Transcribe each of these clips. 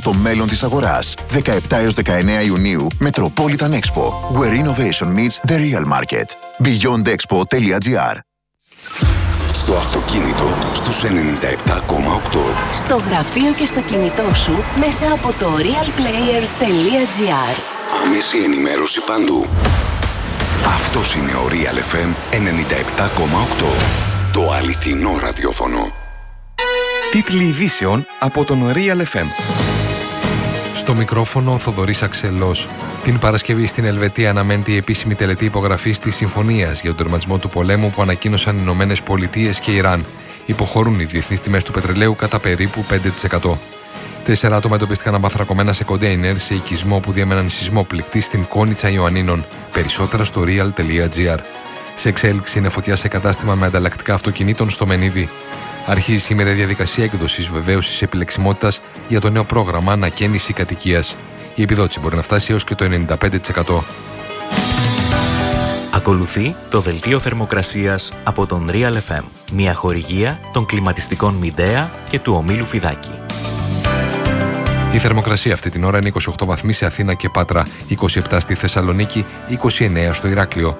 το μέλλον της αγοράς. 17 έως 19 Ιουνίου, Metropolitan Expo, where innovation meets the real market. beyondexpo.gr. Στο αυτοκίνητο, στους 97,8. Στο γραφείο και στο κινητό σου, μέσα από το realplayer.gr. Άμεση ενημέρωση παντού. Αυτός είναι ο Real FM 97,8. Το αληθινό ραδιόφωνο. Τίτλοι ειδήσεων από τον Real FM. Στο μικρόφωνο ο Θοδωρής Αξελός. Την Παρασκευή στην Ελβετία αναμένεται η επίσημη τελετή υπογραφής της συμφωνίας για τον τερματισμό του πολέμου που ανακοίνωσαν οι Ηνωμένες Πολιτείες και Ιράν. Υποχωρούν οι διεθνείς τιμές του πετρελαίου κατά περίπου 5%. 4 άτομα εντοπίστηκαν απαθρακωμένα σε κοντέινερ σε οικισμό που διέμεναν σεισμόπληκτοι στην Κόνιτσα Ιωαννίνων. Περισσότερα στο real.gr. Σε εξέλιξη είναι φωτιά σε κατάστημα με ανταλλακτικά αυτοκινήτων στο Μενίδη. Αρχίζει σήμερα η διαδικασία έκδοσης βεβαίωσης επιλεξιμότητας για το νέο πρόγραμμα ανακαίνιση κατοικίας. Η επιδότηση μπορεί να φτάσει έως και το 95%. Ακολουθεί το δελτίο θερμοκρασίας από τον Real FM. Μια χορηγία των κλιματιστικών Midea και του ομίλου Φιδάκη. Η θερμοκρασία αυτή την ώρα είναι 28 βαθμοί σε Αθήνα και Πάτρα, 27 στη Θεσσαλονίκη, 29 στο Ηράκλειο.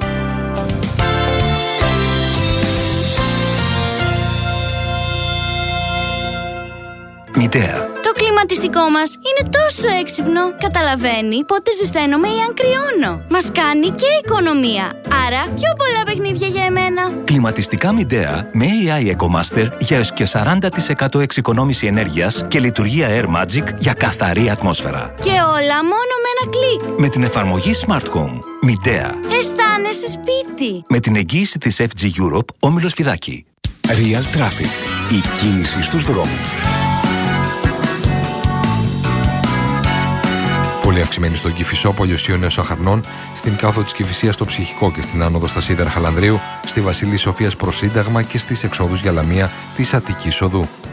Midea. Το κλιματιστικό μας είναι τόσο έξυπνο. Καταλαβαίνει πότε ζεσταίνομαι ή αν κρυώνω. Μας κάνει και οικονομία. Άρα πιο πολλά παιχνίδια για εμένα. Κλιματιστικά Midea με AI EcoMaster για έως και 40% εξοικονόμηση ενέργειας και λειτουργία Air Magic για καθαρή ατμόσφαιρα. Και όλα μόνο με ένα κλικ. Με την εφαρμογή Smart Home. Midea. Αισθάνεσαι σπίτι. Με την εγγύηση της FG Europe, όμιλος Φιδάκη. Real Traffic. Η κίνηση στους δρόμους. Πολύ αυξημένη στον Κηφισό, από Λιωσίων έως Αχαρνών, στην κάθοδο της Κηφισίας στο Ψυχικό και στην άνοδο στα Σίδερα Χαλανδρίου, στη Βασιλής Σοφίας προς Σύνταγμα και στις εξόδους για Λαμία της Αττικής Οδού.